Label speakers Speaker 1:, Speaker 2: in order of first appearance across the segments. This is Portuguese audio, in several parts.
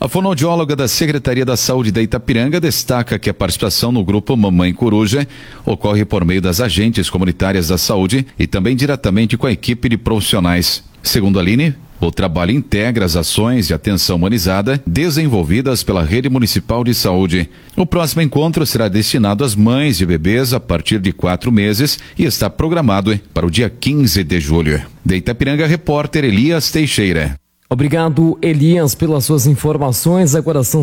Speaker 1: A fonoaudióloga da Secretaria da Saúde da Itapiranga destaca que a participação no grupo Mamãe Coruja ocorre por meio das agentes comunitárias da saúde e também diretamente com a equipe de profissionais. Segundo a Aline, o trabalho integra as ações de atenção humanizada desenvolvidas pela Rede Municipal de Saúde. O próximo encontro será destinado às mães de bebês a partir de 4 meses e está programado para o dia 15 de julho. De Itapiranga, repórter Elias Teixeira.
Speaker 2: Obrigado, Elias, pelas suas informações. Agora são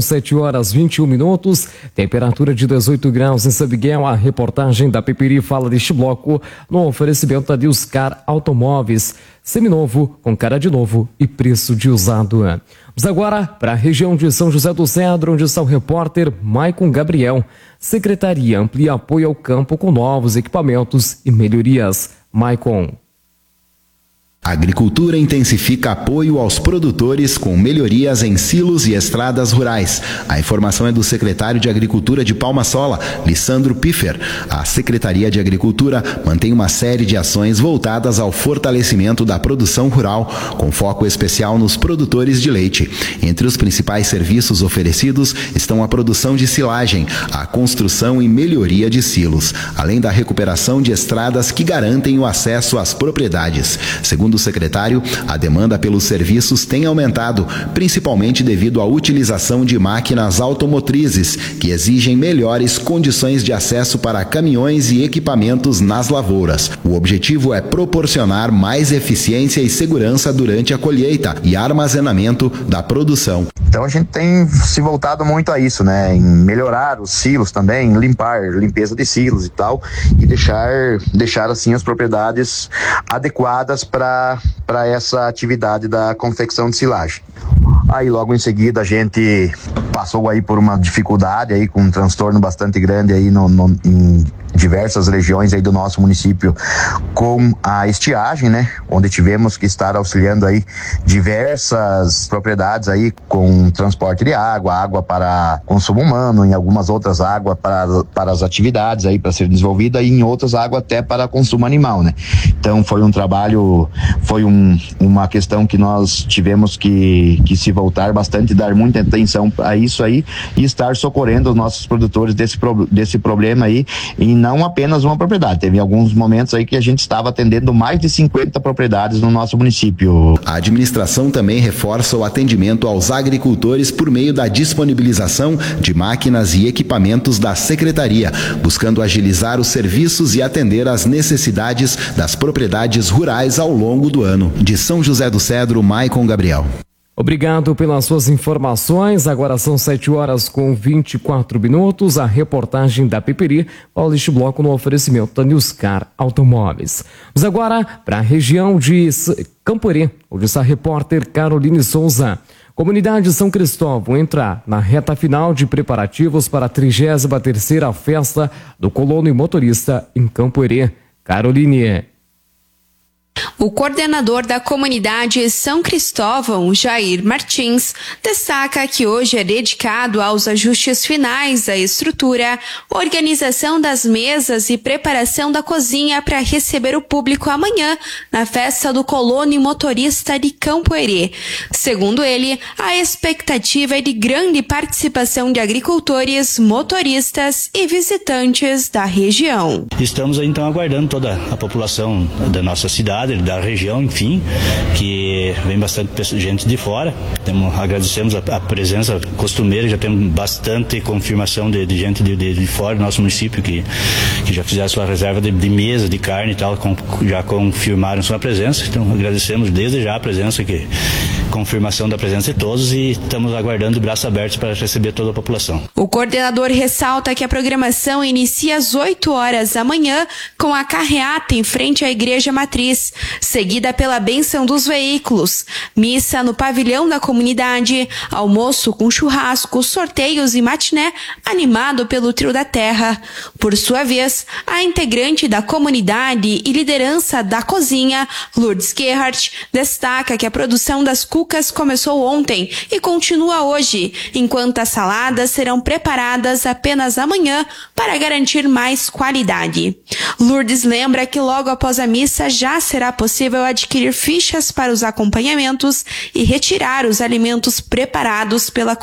Speaker 2: 7h21, temperatura de 18 graus em São Miguel. A reportagem da Peperi fala deste bloco no oferecimento da Nilscar Automóveis. Seminovo, com cara de novo e preço de usado. Vamos agora para a região de São José do Cedro, onde está o repórter Maicon Gabriel. Secretaria amplia apoio ao campo com novos equipamentos e melhorias. Maicon.
Speaker 3: A agricultura intensifica apoio aos produtores com melhorias em silos e estradas rurais. A informação é do secretário de Agricultura de Palma Sola, Lissandro Piffer. A Secretaria de Agricultura mantém uma série de ações voltadas ao fortalecimento da produção rural, com foco especial nos produtores de leite. Entre os principais serviços oferecidos estão a produção de silagem, a construção e melhoria de silos, além da recuperação de estradas que garantem o acesso às propriedades. Segundo o secretário, a demanda pelos serviços tem aumentado, principalmente devido à utilização de máquinas automotrizes, que exigem melhores condições de acesso para caminhões e equipamentos nas lavouras. O objetivo é proporcionar mais eficiência e segurança durante a colheita e armazenamento da produção.
Speaker 4: Então a gente tem se voltado muito a isso, né? Em melhorar os silos também, limpeza de silos e tal, e deixar assim as propriedades adequadas para essa atividade da confecção de silagem. Aí logo em seguida a gente passou aí por uma dificuldade aí com um transtorno bastante grande aí em diversas regiões aí do nosso município com a estiagem, né? Onde tivemos que estar auxiliando aí diversas propriedades aí com transporte de água para consumo humano, em algumas outras águas para as atividades aí para ser desenvolvida e em outras águas até para consumo animal, né? Então foi um trabalho, uma questão que nós tivemos que se voltar bastante, dar muita atenção a isso aí e estar socorrendo os nossos produtores desse problema aí, e não apenas uma propriedade. Teve alguns momentos aí que a gente estava atendendo mais de 50 propriedades no nosso município.
Speaker 3: A administração também reforça o atendimento aos agricultores por meio da disponibilização de máquinas e equipamentos da Secretaria, buscando agilizar os serviços e atender às necessidades das propriedades rurais ao longo do ano. De São José do Cedro, Maicon Gabriel.
Speaker 2: Obrigado pelas suas informações. Agora são 7h24. A reportagem da Peperi fala este bloco no oferecimento da Nilscar Automóveis. Vamos agora para a região de Camporê, onde está a repórter Caroline Souza. Comunidade São Cristóvão entra na reta final de preparativos para a 33ª festa do colono e motorista em Camporê. Caroline.
Speaker 5: O coordenador da comunidade São Cristóvão, Jair Martins, destaca que hoje é dedicado aos ajustes finais da estrutura, organização das mesas e preparação da cozinha para receber o público amanhã na festa do colono e motorista de Camporê. Segundo ele, a expectativa é de grande participação de agricultores, motoristas e visitantes da região.
Speaker 6: Estamos então aguardando toda a população da nossa cidade, da região, enfim, que vem bastante gente de fora. Agradecemos a presença costumeira, já temos bastante confirmação de gente de fora do nosso município que já fizeram sua reserva de mesa, de carne e tal, já confirmaram sua presença. Então agradecemos desde já a presença, confirmação da presença de todos, e estamos aguardando de braços abertos para receber toda a população.
Speaker 5: O coordenador ressalta que a programação inicia às 8 horas da manhã com a carreata em frente à Igreja Matriz, seguida pela bênção dos veículos, missa no pavilhão da comunidade, almoço com churrasco, sorteios e matiné animado pelo Trio da Terra. Por sua vez, a integrante da comunidade e liderança da cozinha, Lourdes Gerhardt, destaca que a produção das cucas começou ontem e continua hoje, enquanto as saladas serão preparadas apenas amanhã para garantir mais qualidade. Lourdes lembra que logo após a missa já será possível adquirir fichas para os acompanhamentos e retirar os alimentos preparados pela